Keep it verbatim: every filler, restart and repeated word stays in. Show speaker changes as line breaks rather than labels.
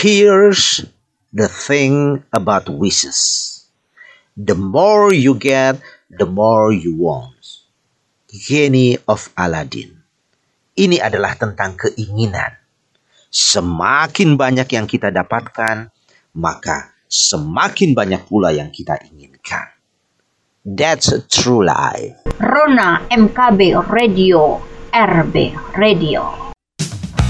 Here's the thing about wishes. The more you get, the more you want. Genie of Aladdin. Ini adalah tentang keinginan. Semakin banyak yang kita dapatkan, maka semakin banyak pula yang kita inginkan. That's a true life.
Rona M K B Radio, R B Radio.